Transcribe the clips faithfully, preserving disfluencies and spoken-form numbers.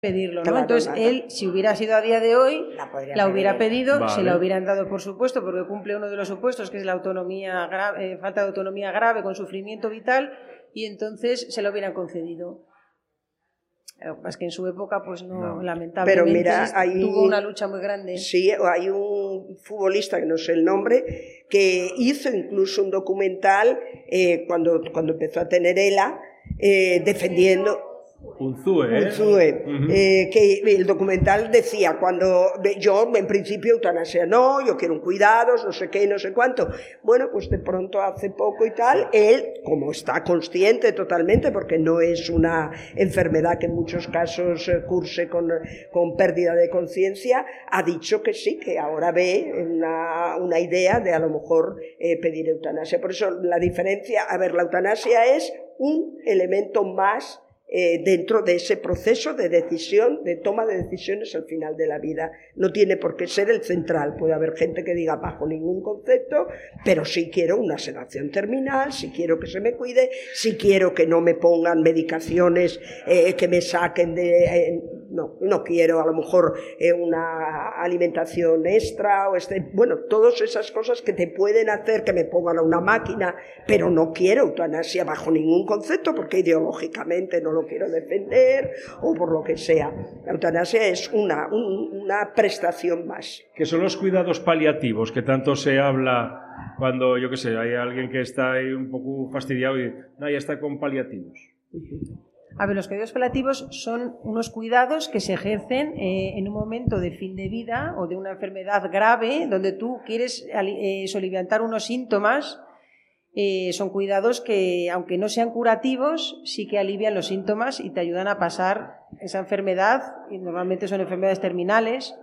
pedirlo, ¿no? Claro, Entonces claro. él, si hubiera sido a día de hoy, La podría la hubiera pedir. pedido, Vale. se la hubieran dado, por supuesto, porque cumple uno de los supuestos, que es la autonomía grave, eh, falta de autonomía grave con sufrimiento vital, y entonces se lo hubieran concedido. Lo que pasa es que en su época, pues no, No. lamentablemente, Pero mira, hay- tuvo una lucha muy grande. Sí, hay un futbolista, que no sé el nombre, que hizo incluso un documental eh, cuando, cuando empezó a tener ELA, eh, defendiendo... Unzúe, ¿eh? Unzúe, Ujú. eh, que el documental decía, cuando yo en principio eutanasia no, yo quiero un cuidados, no sé qué, no sé cuánto. Bueno, pues de pronto hace poco y tal, él, como está consciente totalmente, porque no es una enfermedad que en muchos casos eh, curse con, con pérdida de conciencia, ha dicho que sí, que ahora ve una, una idea de a lo mejor eh, pedir eutanasia. Por eso la diferencia, a ver, la eutanasia es un elemento más Eh, dentro de ese proceso de decisión, de toma de decisiones al final de la vida. No tiene por qué ser el central. Puede haber gente que diga bajo ningún concepto, pero sí quiero una sedación terminal, sí quiero que se me cuide, sí quiero que no me pongan medicaciones eh, que me saquen de... Eh, no, no quiero a lo mejor eh, una alimentación extra, o este, bueno, todas esas cosas que te pueden hacer que me pongan a una máquina, pero no quiero eutanasia bajo ningún concepto, porque ideológicamente no lo quiero defender, o por lo que sea. La eutanasia es una, un, una prestación más. Que son los cuidados paliativos, que tanto se habla cuando, yo qué sé, hay alguien que está ahí un poco fastidiado y no, ya está con paliativos. A ver, los cuidados paliativos son unos cuidados que se ejercen eh, en un momento de fin de vida o de una enfermedad grave, donde tú quieres eh, soliviantar unos síntomas. Eh, son cuidados que, aunque no sean curativos, sí que alivian los síntomas y te ayudan a pasar esa enfermedad, y normalmente son enfermedades terminales,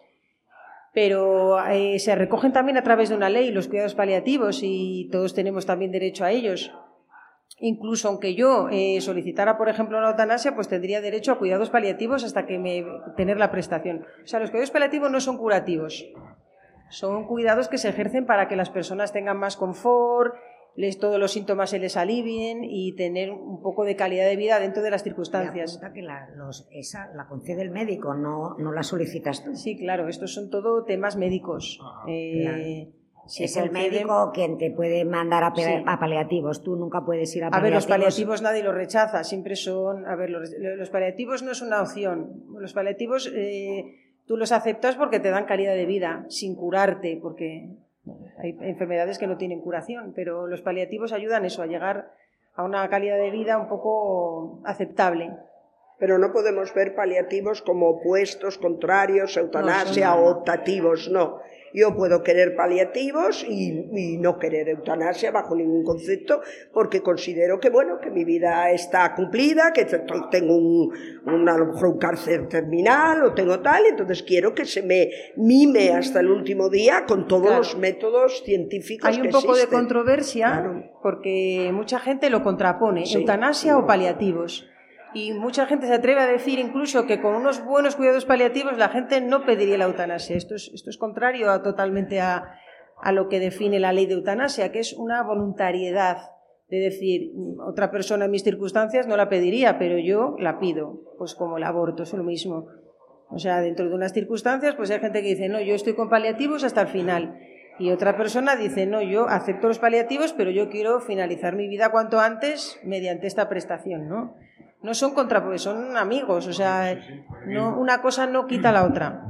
pero eh, se recogen también a través de una ley los cuidados paliativos y todos tenemos también derecho a ellos. Incluso aunque yo eh, solicitara, por ejemplo, una eutanasia, pues tendría derecho a cuidados paliativos hasta que me tener la prestación. O sea, los cuidados paliativos no son curativos, son cuidados que se ejercen para que las personas tengan más confort, les, todos los síntomas se les alivien y tener un poco de calidad de vida dentro de las circunstancias. Que la, los, esa la concede el médico, no, no la solicitas tú. Sí, claro, estos son todo temas médicos. Ah, eh, claro. Es el médico quien te puede mandar a, sí. a paliativos, tú nunca puedes ir a A paliativos. ver, los paliativos nadie los rechaza, siempre son... A ver, los, los paliativos no es una opción. Los paliativos eh, tú los aceptas porque te dan calidad de vida, sin curarte, porque hay enfermedades que no tienen curación, pero los paliativos ayudan eso, a llegar a una calidad de vida un poco aceptable. Pero no podemos ver paliativos como opuestos, contrarios, eutanasia no, no, o no. optativos, no. Yo puedo querer paliativos y, y no querer eutanasia bajo ningún concepto, porque considero que, bueno, que mi vida está cumplida, que tengo un, un, a lo mejor un cáncer terminal o tengo tal, entonces quiero que se me mime hasta el último día con todos Claro. los métodos científicos Hay un que poco existen. de controversia, Claro. porque mucha gente lo contrapone, Sí. eutanasia o paliativos. Y mucha gente se atreve a decir incluso que con unos buenos cuidados paliativos la gente no pediría la eutanasia. Esto es, esto es contrario a, totalmente a, a lo que define la ley de eutanasia, que es una voluntariedad. De decir, otra persona en mis circunstancias no la pediría, pero yo la pido. Pues como el aborto, es lo mismo. O sea, dentro de unas circunstancias, pues hay gente que dice, no, yo estoy con paliativos hasta el final. Y otra persona dice, no, yo acepto los paliativos, pero yo quiero finalizar mi vida cuanto antes mediante esta prestación, ¿no? No son contra, son amigos, o sea, no, una cosa no quita la otra.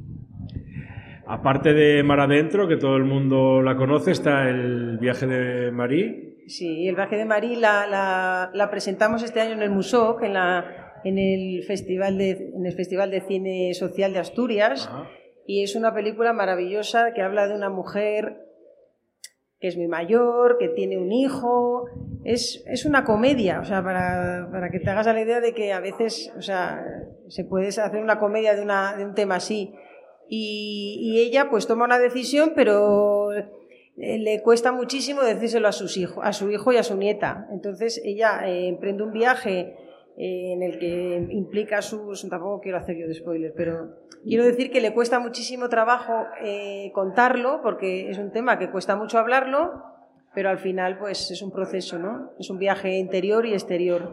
Aparte de Mar Adentro, que todo el mundo la conoce, está el viaje de Marí. Sí, el viaje de Marí la, la, la presentamos este año en el Musoc, en, la, en, el Festival de, en el Festival de Cine Social de Asturias. Ajá. Y es una película maravillosa que habla de una mujer que es muy mayor, que tiene un hijo. Es, es una comedia, o sea, para, para que te hagas la idea de que a veces, o sea, se puede hacer una comedia de, una, de un tema así. Y, y ella pues toma una decisión, pero le cuesta muchísimo decírselo a sus hijos, a su hijo y a su nieta. Entonces ella eh, emprende un viaje eh, en el que implica sus... Tampoco quiero hacer yo de spoiler, pero quiero decir que le cuesta muchísimo trabajo eh, contarlo, porque es un tema que cuesta mucho hablarlo, pero al final pues es un proceso, ¿no? Es un viaje interior y exterior.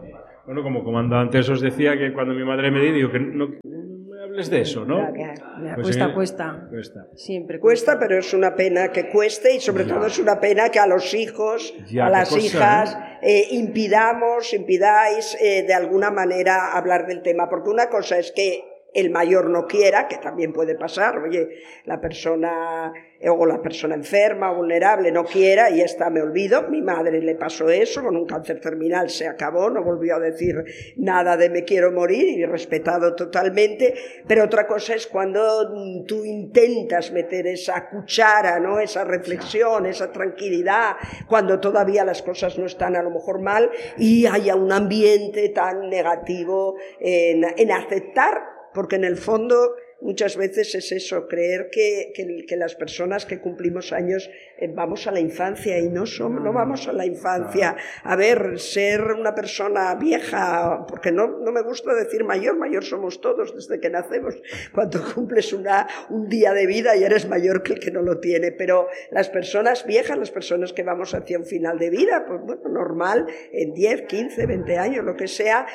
Bueno, como comandante os decía que cuando mi madre me dijo que no, no me hables de eso, ¿no? Ya, Pues cuesta, sí, cuesta. Cuesta. Siempre Cuesta, pero es una pena que cueste y sobre Ya. todo es una pena que a los hijos, Ya, a qué las cosa, hijas, ¿eh? eh, impidamos, impidáis eh, de alguna manera hablar del tema. Porque una cosa es que el mayor no quiera, que también puede pasar, oye, la persona o la persona enferma, vulnerable, no quiera y ya está, me olvido. Mi madre le pasó eso, con un cáncer terminal se acabó, no volvió a decir nada de me quiero morir y respetado totalmente, pero otra cosa es cuando tú intentas meter esa cuchara, ¿no? Esa reflexión, esa tranquilidad, cuando todavía las cosas no están a lo mejor mal y haya un ambiente tan negativo en, en aceptar, porque en el fondo muchas veces es eso, creer que, que, que las personas que cumplimos años eh, vamos a la infancia y no somos, no vamos a la infancia. A ver, ser una persona vieja, porque no, no me gusta decir mayor, mayor somos todos desde que nacemos. Cuando cumples una, un día de vida ya eres mayor que el que no lo tiene, pero las personas viejas, las personas que vamos hacia un final de vida, pues bueno, normal, en diez, quince, veinte años, lo que sea,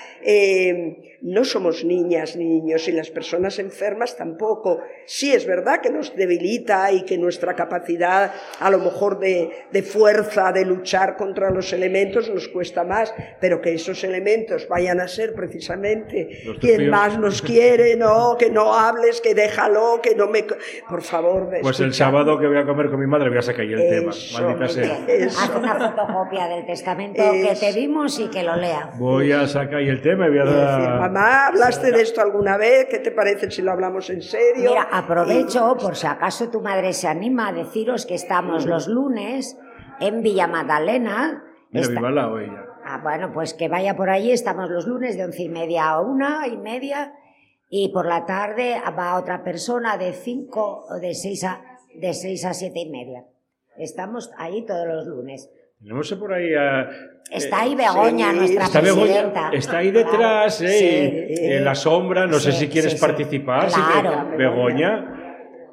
eh, no somos niñas ni niños y las personas enfermas tampoco. Sí es verdad que nos debilita y que nuestra capacidad a lo mejor de, de fuerza, de luchar contra los elementos nos cuesta más, pero que esos elementos vayan a ser precisamente quien más nos quiere, no, que no hables, que déjalo, que no me... Por favor, pues escucha. El sábado que voy a comer con mi madre voy a sacar el tema, maldita sea. Haz una fotocopia del testamento eso. que te dimos y que lo lea. Voy a sacar el tema y voy a dar... Decir, mamá, ¿hablaste sí, de esto alguna vez? ¿Qué te parece si lo hablamos en serio? Mira, aprovecho, y... por si acaso tu madre se anima, a deciros que estamos los lunes en Villa Magdalena. Mira, Está... viva al lado ella. Ah, bueno, pues que vaya por allí, estamos los lunes de once y media a una y media y por la tarde va otra persona de cinco, de seis a, de seis a siete y media. Estamos ahí todos los lunes. Tenemos por ahí a... Está ahí Begoña, sí, nuestra está presidenta. Begoña, está ahí detrás, eh, sí, en la sombra. No sí, sé si quieres sí, participar. Claro. Si te... Begoña.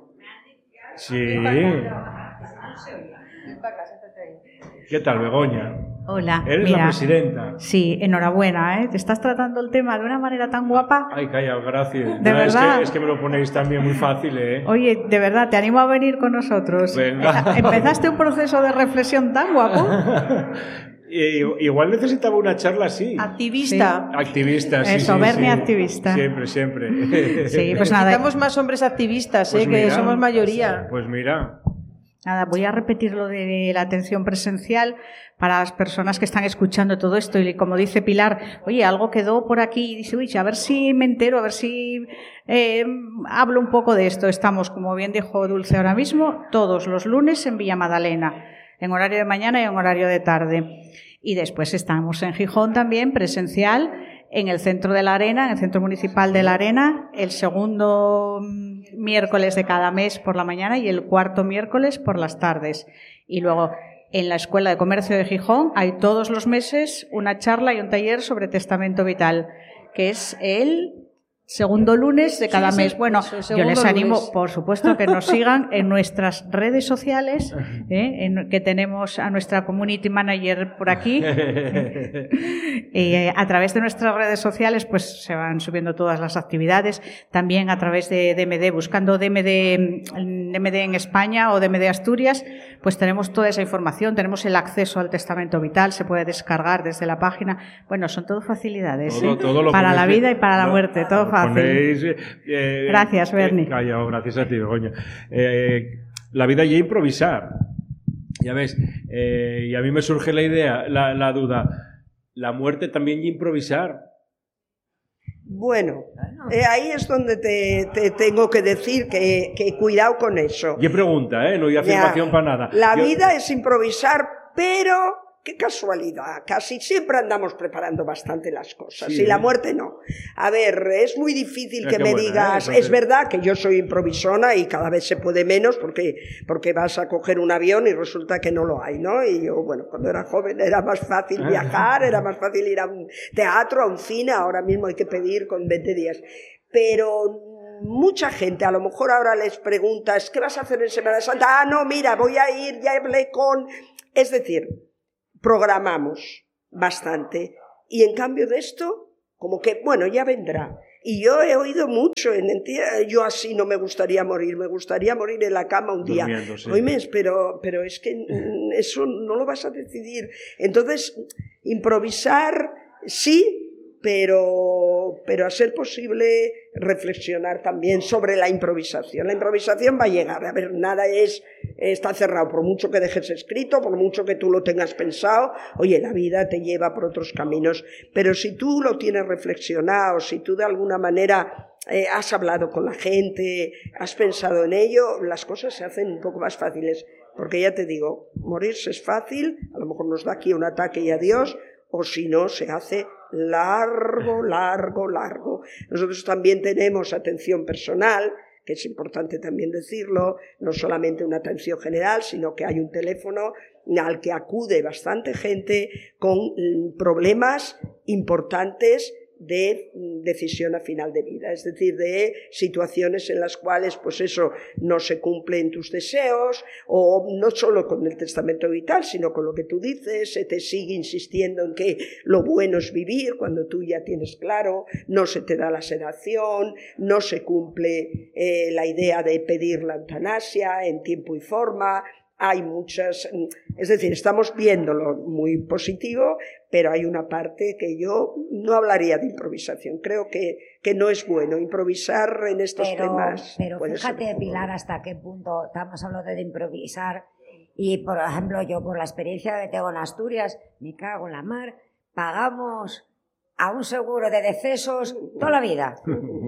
Sí. ¿Qué tal, Begoña? Hola. Eres mira, la presidenta. Sí, enhorabuena, ¿eh? Te estás tratando el tema de una manera tan guapa. Ay, calla, gracias. De no, verdad. Es que, es que me lo ponéis también muy fácil, ¿eh? Oye, de verdad, te animo a venir con nosotros. Venga. Empezaste un proceso de reflexión tan guapo. Igual necesitaba una charla así. Activista. Sí. Activista, sí. Eso, sí, Bernie sí. activista. Siempre, siempre. Sí, pues nada. Necesitamos más hombres activistas, pues eh, mira, que somos mayoría. Pues mira. Nada, voy a repetir lo de la atención presencial para las personas que están escuchando todo esto. Y como dice Pilar, oye, algo quedó por aquí. Y dice, uy, a ver si me entero, a ver si eh, hablo un poco de esto. Estamos, como bien dijo Dulce ahora mismo, todos los lunes en Villa Magdalena, en horario de mañana y en horario de tarde. Y después estamos en Gijón también, presencial, en el centro de la Arena, en el centro municipal de la Arena, el segundo miércoles de cada mes por la mañana y el cuarto miércoles por las tardes. Y luego en la Escuela de Comercio de Gijón hay todos los meses una charla y un taller sobre testamento vital, que es el segundo lunes de cada sí, mes. sí, Bueno, eso, yo les animo, lunes. por supuesto, que nos sigan en nuestras redes sociales, ¿eh? en, que tenemos a nuestra community manager por aquí. ¿eh? Eh, a través de nuestras redes sociales pues se van subiendo todas las actividades, también a través de D M D, buscando D M D, D M D en España o D M D Asturias, pues tenemos toda esa información, tenemos el acceso al testamento vital, se puede descargar desde la página. Bueno, son todo facilidades, todo, ¿eh? todo lo para la ponéis, vida y para la no, muerte, todo fácil. Ponéis, eh, gracias, Bernie. Eh, callao, gracias a ti, Begoña. Eh, la vida ya improvisar. Ya ves, eh, y a mí me surge la idea, la, la duda. La muerte también ya improvisar. Bueno, eh, ahí es donde te, te tengo que decir que, que cuidado con eso. Y pregunta, ¿eh? No hay afirmación ya, para nada. La Yo... vida es improvisar, pero... Qué casualidad, casi siempre andamos preparando bastante las cosas, sí, y la muerte no. A ver, es muy difícil que me buena, digas, ¿eh? Es verdad que yo soy improvisona y cada vez se puede menos porque, porque vas a coger un avión y resulta que no lo hay, ¿no? Y yo, bueno, cuando era joven era más fácil viajar, era más fácil ir a un teatro, a un cine, ahora mismo hay que pedir con veinte días. Pero... mucha gente, a lo mejor ahora les preguntas, ¿qué vas a hacer en Semana Santa? Ah, no, mira, voy a ir, ya hablé con... Es decir... programamos bastante y en cambio de esto, como que, bueno, ya vendrá. Y yo he oído mucho, en entidad, yo así no me gustaría morir, me gustaría morir en la cama un día. Sí. Oíme, pero, pero es que eso no lo vas a decidir. Entonces, improvisar sí, pero, pero a ser posible reflexionar también sobre la improvisación. La improvisación va a llegar, a ver, nada es, está cerrado, por mucho que dejes escrito, por mucho que tú lo tengas pensado, oye, la vida te lleva por otros caminos, pero si tú lo tienes reflexionado, si tú de alguna manera eh, has hablado con la gente, has pensado en ello, las cosas se hacen un poco más fáciles, porque ya te digo, morirse es fácil, a lo mejor nos da aquí un ataque y adiós, o si no, se hace largo, largo, largo. Nosotros también tenemos atención personal, que es importante también decirlo, no solamente una atención general, sino que hay un teléfono al que acude bastante gente con problemas importantes de decisión a final de vida, es decir, de situaciones en las cuales pues eso no se cumplen tus deseos, o no solo con el testamento vital, sino con lo que tú dices, se te sigue insistiendo en que lo bueno es vivir cuando tú ya tienes claro, no se te da la sedación, no se cumple eh, la idea de pedir la eutanasia en tiempo y forma. Hay muchas, es decir, estamos viéndolo muy positivo, pero hay una parte que yo no hablaría de improvisación. Creo que, que no es bueno improvisar en estos pero, temas. Pero fíjate, Pilar, hasta qué punto estamos hablando de improvisar. Y, por ejemplo, yo por la experiencia que tengo en Asturias, me cago en la mar, pagamos a un seguro de decesos toda la vida.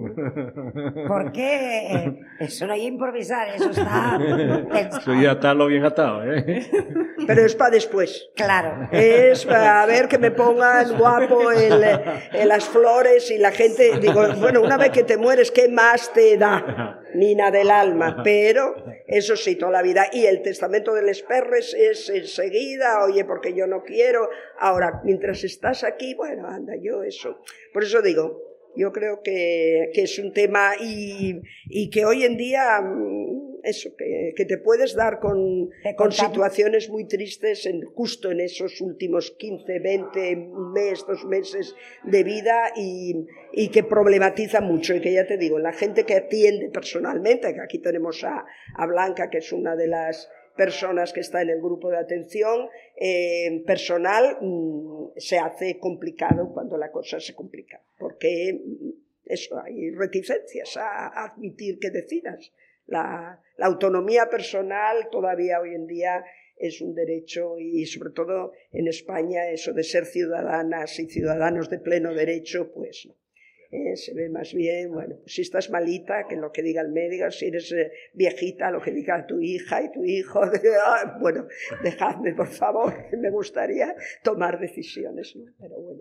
Porque eso no hay improvisar, eso está pensado. Eso ya está lo bien atado, ¿eh? Pero es para después. Claro. Es para ver que me pongan guapo en, en las flores y la gente, digo, bueno, una vez que te mueres, ¿qué más te da? Nina del alma, pero eso sí, toda la vida. Y el testamento de les perres es enseguida, oye, porque yo no quiero. Ahora, mientras estás aquí, bueno, anda, yo eso. Por eso digo, yo creo que, que es un tema y, y que hoy en día, eso, que, que te puedes dar con, con situaciones muy tristes en, justo en esos últimos quince, veinte, un mes, dos meses de vida y, y que problematiza mucho. Y que ya te digo, la gente que atiende personalmente, que aquí tenemos a, a Blanca, que es una de las personas que está en el grupo de atención eh, personal, mmm, se hace complicado cuando la cosa se complica, porque eso, hay reticencias a, a admitir que decidas. La, la autonomía personal todavía hoy en día es un derecho y sobre todo en España eso de ser ciudadanas y ciudadanos de pleno derecho, pues no. Eh, se ve más bien, bueno, pues si estás malita, que lo que diga el médico, si eres eh, viejita, lo que diga tu hija y tu hijo, ah, bueno, dejadme por favor, me gustaría tomar decisiones, ¿no? Pero bueno.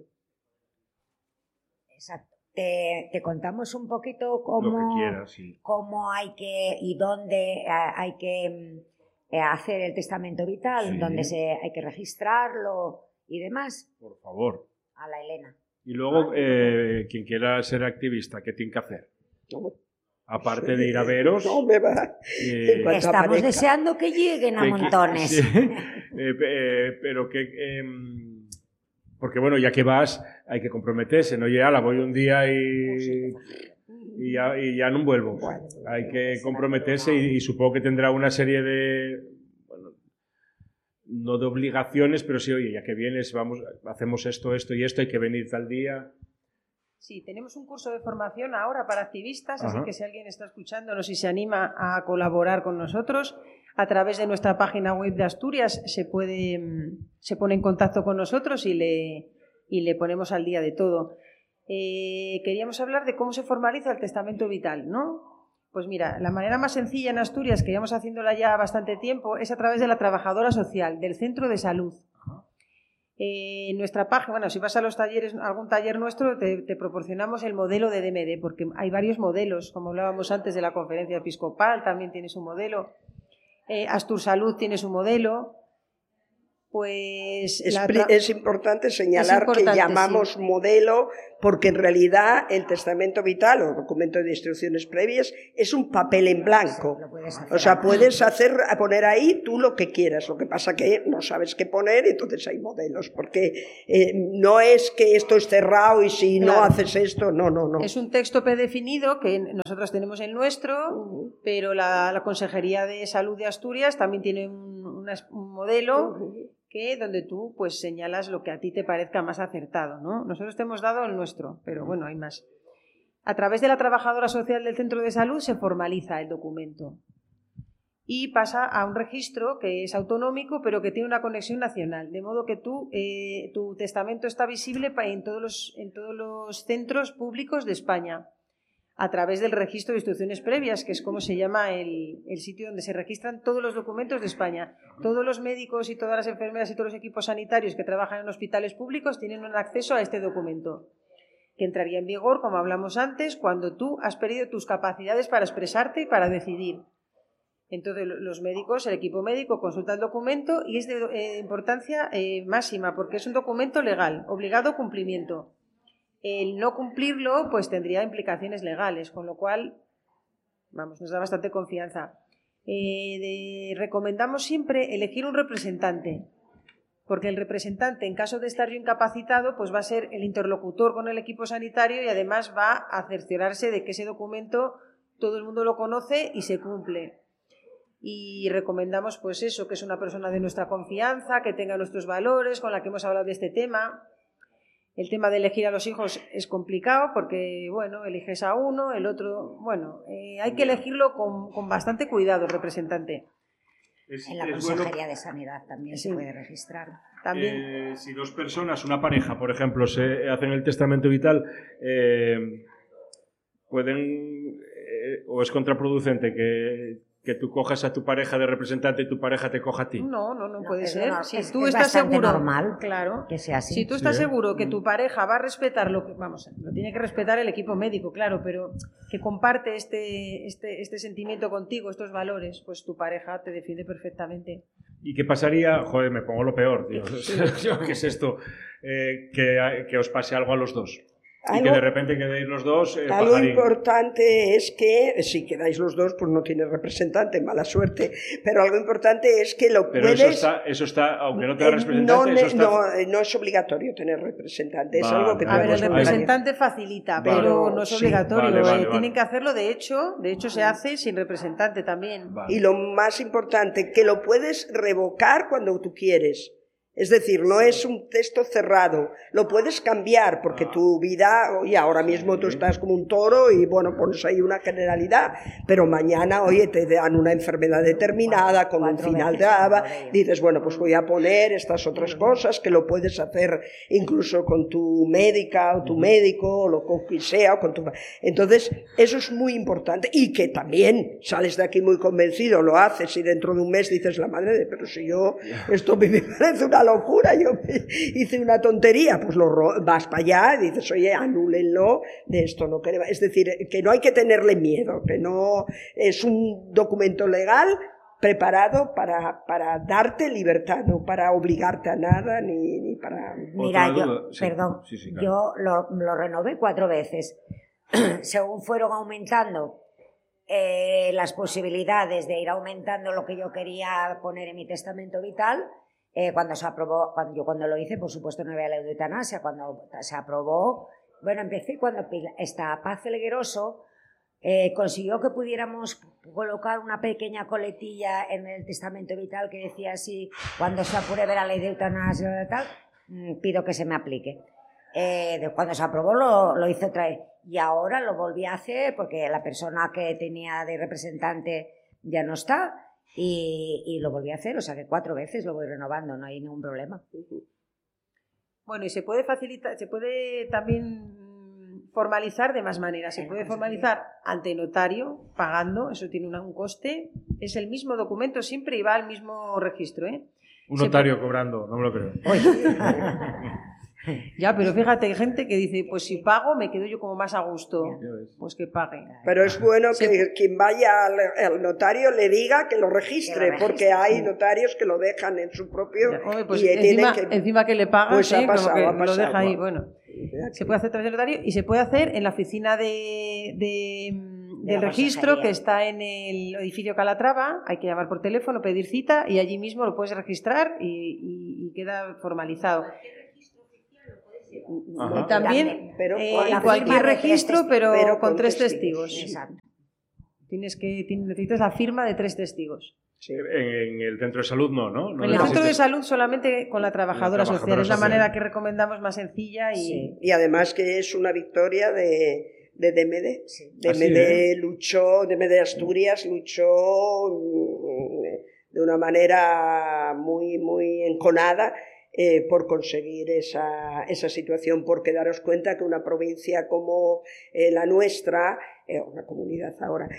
Exacto. Te, te contamos un poquito cómo, lo que quieras, sí. Cómo hay que y dónde hay que eh, hacer el testamento vital, sí. Dónde se, hay que registrarlo y demás. Por favor. A la Elena. Y luego, eh, quien quiera ser activista, ¿qué tiene que hacer? No, Aparte sí, de ir a veros... No me va. Eh, estamos deseando que lleguen a que, montones. Sí, eh, eh, pero que... Eh, porque, bueno, ya que vas, hay que comprometerse, ¿no? Ya la voy un día y... Y ya, y ya no vuelvo. Bueno, hay que comprometerse y, y supongo que tendrá una serie de... Bueno, no de obligaciones, pero sí, oye, ya que vienes, vamos, hacemos esto, esto y esto, hay que venir tal día. Sí, tenemos un curso de formación ahora para activistas, Ajá. Así que si alguien está escuchándonos y se anima a colaborar con nosotros, a través de nuestra página web de Asturias se puede, se pone en contacto con nosotros y le, y le ponemos al día de todo. Eh, queríamos hablar de cómo se formaliza el testamento vital, ¿no? Pues mira, la manera más sencilla en Asturias, que llevamos haciéndola ya bastante tiempo, es a través de la trabajadora social, del centro de salud. Eh, en nuestra página, bueno, si vas a los talleres, algún taller nuestro, te, te proporcionamos el modelo de D M D, porque hay varios modelos, como hablábamos antes de la conferencia episcopal, también tiene su modelo. Eh, Astur Salud tiene su modelo. Pues es, tra- es importante señalar es importante, que llamamos sí. modelo porque en realidad el testamento vital o documento de instrucciones previas es un papel en blanco. O sea, puedes hacer, poner ahí tú lo que quieras, lo que pasa que no sabes qué poner, entonces hay modelos, porque eh, no es que esto es cerrado y si claro. no haces esto, no, no, no. Es un texto predefinido que nosotros tenemos el nuestro, uh-huh. pero la, la Consejería de Salud de Asturias también tiene un, una, un modelo uh-huh. que donde tú pues señalas lo que a ti te parezca más acertado, ¿no? Nosotros te hemos dado el nuestro, pero bueno, hay más. A través de la trabajadora social del centro de salud se formaliza el documento y pasa a un registro que es autonómico pero que tiene una conexión nacional, de modo que tú, eh, tu testamento está visible en todos, los, en todos los centros públicos de España a través del registro de instrucciones previas, que es como se llama el, el sitio donde se registran todos los documentos de España. Todos los médicos y todas las enfermeras y todos los equipos sanitarios que trabajan en hospitales públicos tienen un acceso a este documento, que entraría en vigor, como hablamos antes, cuando tú has perdido tus capacidades para expresarte y para decidir. Entonces los médicos, el equipo médico consulta el documento y es de eh, importancia eh, máxima porque es un documento legal, obligado a cumplimiento. El no cumplirlo pues tendría implicaciones legales, con lo cual vamos, nos da bastante confianza. Eh, de, recomendamos siempre elegir un representante, porque el representante, en caso de estar yo incapacitado, pues va a ser el interlocutor con el equipo sanitario y además va a cerciorarse de que ese documento todo el mundo lo conoce y se cumple. Y recomendamos pues eso, que es una persona de nuestra confianza, que tenga nuestros valores, con la que hemos hablado de este tema. El tema de elegir a los hijos es complicado porque, bueno, eliges a uno, el otro, bueno, eh, hay que elegirlo con, con bastante cuidado el representante. Es, en la Consejería bueno, de Sanidad también sí. se puede registrar. También. Eh, si dos personas, una pareja, por ejemplo, se hacen el testamento vital, eh, pueden, eh, o es contraproducente que... que tú cojas a tu pareja de representante y tu pareja te coja a ti. No, no, no puede no, ser. No, si es, tú es estás seguro, normal claro, que sea así. Si tú estás sí, seguro ¿eh? que tu pareja va a respetar lo que, vamos, lo tiene que respetar el equipo médico, claro, pero que comparte este, este, este sentimiento contigo, estos valores, pues tu pareja te defiende perfectamente. ¿Y qué pasaría? Joder, me pongo lo peor, tío. ¿Qué es esto? Eh, que, que os pase algo a los dos. Y que de repente quedéis los dos. Eh, algo pajarín. Importante es que, si quedáis los dos, pues no tienes representante, mala suerte. Pero algo importante es que lo pero puedes. Pero eso está, eso está, aunque no tenga representante. No, eso está... no, no es obligatorio tener representante. Es vale. algo que A ver, el representante facilita, vale. pero no es obligatorio. Sí, vale, vale, vale. Tienen que hacerlo, de hecho, de hecho se hace sin representante también. Vale. Y lo más importante, que lo puedes revocar cuando tú quieres. Es decir, no es un texto cerrado, lo puedes cambiar porque tu vida, oye, ahora mismo tú estás como un toro y bueno, pones ahí una generalidad, pero mañana, oye, te dan una enfermedad determinada con un final de aba, dices, bueno, pues voy a poner estas otras cosas que lo puedes hacer incluso con tu médica o tu médico o lo que sea, o con tu... Entonces, eso es muy importante y que también sales de aquí muy convencido, lo haces y dentro de un mes dices, la madre de, pero si yo, esto me parece una locura, yo hice una tontería, pues lo vas para allá y dices, oye, anúlenlo, de esto no queremos. Es decir, que no hay que tenerle miedo, que no es un documento legal preparado para, para darte libertad, no para obligarte a nada ni, ni para... Mira, yo, sí, perdón, sí, sí, claro. yo lo, lo renové cuatro veces. Según fueron aumentando eh, las posibilidades de ir aumentando lo que yo quería poner en mi testamento vital, Eh, cuando se aprobó, cuando yo cuando lo hice, por supuesto no había ley de eutanasia, cuando se aprobó, bueno, empecé cuando esta Paz Felgueroso eh, consiguió que pudiéramos colocar una pequeña coletilla en el testamento vital que decía así, cuando se apruebe la ley de eutanasia tal, pido que se me aplique. Eh, de cuando se aprobó lo, lo hice otra vez y ahora lo volví a hacer porque la persona que tenía de representante ya no está. Y, y lo volví a hacer, o sea que cuatro veces lo voy renovando, no hay ningún problema. Bueno, y se puede facilitar, se puede también formalizar de más maneras. Se puede formalizar ante notario, pagando, eso tiene un coste. Es el mismo documento siempre y va al mismo registro, ¿eh? Un notario se... cobrando, no me lo creo. Ya, pero fíjate, hay gente que dice, pues si pago me quedo yo como más a gusto, pues que pague. Pero es bueno que sí. Quien vaya al, al notario le diga que lo registre, que lo porque hay notarios que lo dejan en su propio... Ya, hombre, pues y encima, tienen que, encima que le pagan, pues ¿sí? ha pasado, como que ha pasado, lo deja ahí, bueno. Se puede hacer a través del notario y se puede hacer en la oficina de, de, De del la registro consejería. que está en el edificio Calatrava. Hay que llamar por teléfono, pedir cita y allí mismo lo puedes registrar y, y, y queda formalizado. Ajá. Y también Pero eh, con la en firma cualquier de tres registro, testigos. pero, Pero con, con tres testigos. testigos. Exacto. Tienes que, tienes- necesitas la firma de tres testigos. Sí. En, en el centro de salud no, ¿no? No En el centro de necesitas- salud solamente con la trabajadora, La trabajadora social. Es la social. manera que recomendamos más sencilla y... Sí. Y además que es una victoria de, de D M D. Sí. D M D Así, ¿eh? luchó, D M D Asturias luchó mm, de una manera muy, muy enconada eh, por conseguir esa, esa situación, porque daros cuenta que una provincia como eh, la nuestra, eh, una comunidad ahora,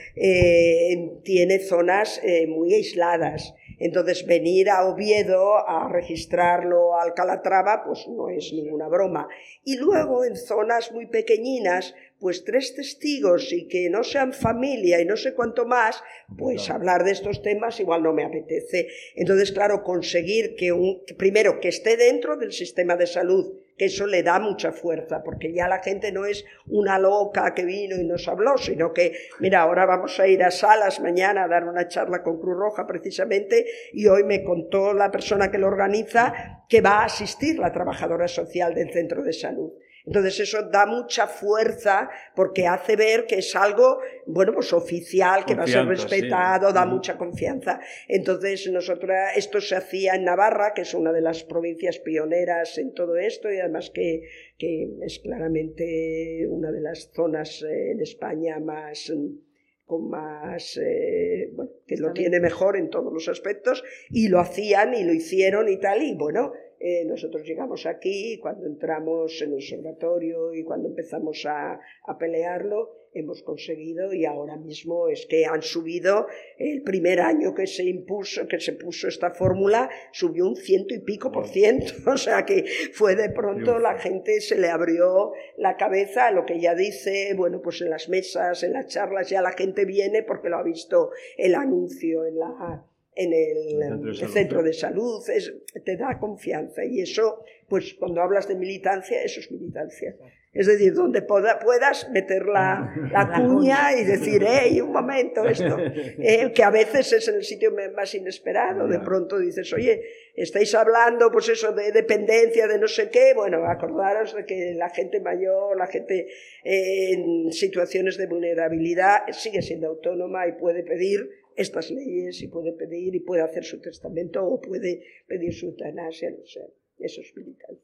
eh, tiene zonas eh, muy aisladas. Entonces, venir a Oviedo a registrarlo al Calatrava, pues no es ninguna broma. Y luego, en zonas muy pequeñinas, pues tres testigos y que no sean familia y no sé cuánto más, pues Claro. hablar de estos temas igual no me apetece. Entonces, claro, conseguir que un, primero, que esté dentro del sistema de salud, que eso le da mucha fuerza, porque ya la gente no es una loca que vino y nos habló, sino que, mira, ahora vamos a ir a Salas mañana a dar una charla con Cruz Roja precisamente, y hoy me contó la persona que lo organiza que va a asistir la trabajadora social del centro de salud. Entonces eso da mucha fuerza porque hace ver que es algo, bueno, pues oficial, que va a ser Confianza, respetado, sí. da Ujú. mucha confianza. Entonces nosotros, esto se hacía en Navarra, que es una de las provincias pioneras en todo esto y además que, que es claramente una de las zonas eh, en España más... con más, eh, bueno, que lo tiene mejor en todos los aspectos, y lo hacían y lo hicieron y tal, y bueno, eh, nosotros llegamos aquí, y cuando entramos en el observatorio y cuando empezamos a, a pelearlo, hemos conseguido, y ahora mismo es que han subido, el primer año que se impuso, que se puso esta fórmula, subió un ciento y pico por ciento, o sea que fue de pronto, la gente se le abrió la cabeza a lo que ya dice, bueno, pues en las mesas, en las charlas, ya la gente viene porque lo ha visto el anuncio en la... en el, El centro de el salud, centro ¿no? de salud, es, te da confianza, y eso, pues cuando hablas de militancia, eso es militancia. Es decir, donde poda, puedas meter la, la cuña y decir, hey, un momento, esto, eh, que a veces es en el sitio más inesperado, de pronto dices, oye, estáis hablando, pues eso, de dependencia, de no sé qué, bueno, acordaros de que la gente mayor, la gente eh, en situaciones de vulnerabilidad sigue siendo autónoma y puede pedir estas leyes, y puede pedir y puede hacer su testamento o puede pedir su eutanasia, no sé, eso es militancia.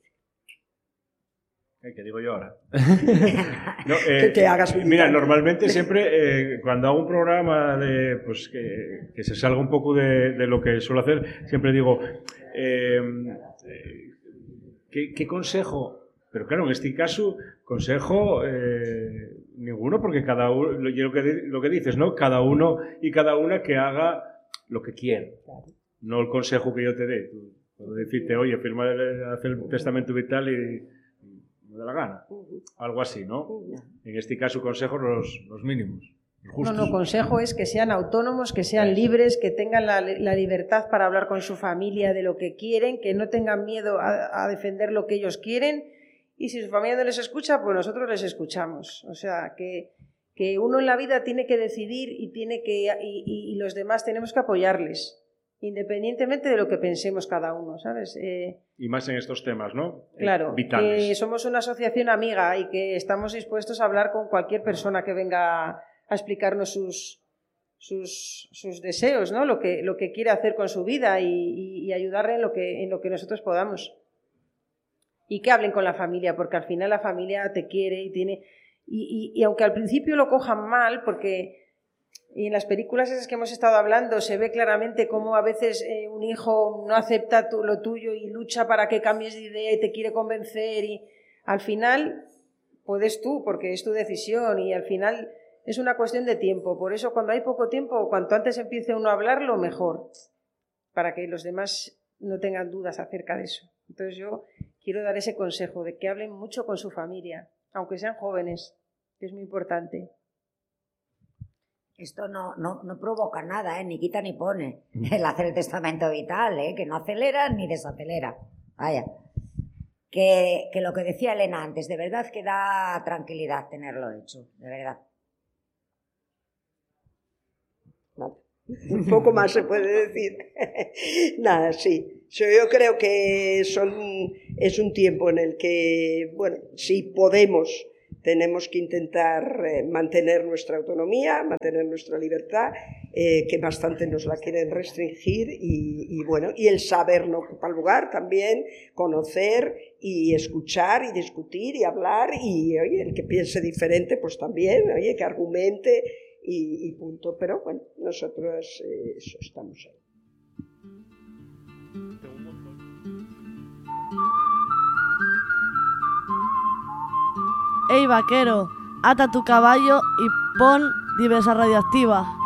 ¿Qué digo yo ahora? No, eh, Que te hagas militante. Mira, normalmente siempre eh, cuando hago un programa de, pues, que, que se salga un poco de, de lo que suelo hacer, siempre digo, eh, eh, ¿qué, ¿qué consejo? Pero claro, en este caso, consejo eh, ninguno, porque cada uno, lo, lo, que, lo que dices, ¿no? Cada uno y cada una que haga lo que quiere. No el consejo que yo te dé. Tú, puedo decirte, oye, firma, el, hacer el testamento vital y me da la gana. Algo así, ¿no? En este caso, consejos los, los mínimos. Los justos. No, no, consejo es que sean autónomos, que sean libres, que tengan la, la libertad para hablar con su familia de lo que quieren, que no tengan miedo a, a defender lo que ellos quieren, y si su familia no les escucha, pues nosotros les escuchamos. O sea, que, que uno en la vida tiene que decidir y, tiene que, y, y, y los demás tenemos que apoyarles, independientemente de lo que pensemos cada uno, ¿sabes? Eh, y más en estos temas, ¿no? Claro, eh, vitales. Que somos una asociación amiga y que estamos dispuestos a hablar con cualquier persona que venga a explicarnos sus, sus, sus deseos, ¿no? Lo que, lo que quiere hacer con su vida y, y, y ayudarle en lo, que, en lo que nosotros podamos. Y que hablen con la familia, porque al final la familia te quiere y tiene... Y, y, y aunque al principio lo cojan mal, porque... Y en las películas esas que hemos estado hablando se ve claramente cómo a veces eh, un hijo no acepta tu, lo tuyo y lucha para que cambies de idea y te quiere convencer, y al final puedes tú, porque es tu decisión, y al final es una cuestión de tiempo. Por eso cuando hay poco tiempo, cuanto antes empiece uno a hablarlo, mejor, para que los demás no tengan dudas acerca de eso. Entonces yo quiero dar ese consejo de que hablen mucho con su familia, aunque sean jóvenes, que es muy importante. Esto no, no, no provoca nada, ¿eh? Ni quita ni pone. El hacer el testamento vital, ¿eh? Que no acelera ni desacelera. Vaya. que, que lo que decía Elena antes, de verdad que da tranquilidad tenerlo hecho, de verdad. Nada. Un poco más se puede decir. Nada, sí. Yo creo que son, es un tiempo en el que, bueno, si podemos, tenemos que intentar eh, mantener nuestra autonomía, mantener nuestra libertad, eh, que bastante nos la quieren restringir, y, y bueno, y el saber no ocupa lugar también, conocer y escuchar y discutir y hablar, y oye, el que piense diferente, pues también, oye, que argumente y, y punto. Pero bueno, nosotros eh, eso, estamos ahí. Ey, vaquero, ata tu caballo y pon Diversa Radioactiva.